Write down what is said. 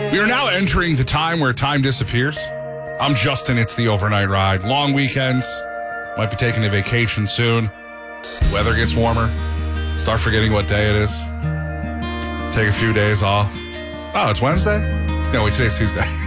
We are now entering the time where time disappears. I'm Justin. It's the overnight ride. Long weekends. Might be taking a vacation soon. Weather gets warmer. Start forgetting what day it is. Take a few days off. Oh, it's Wednesday? No, wait, today's Tuesday.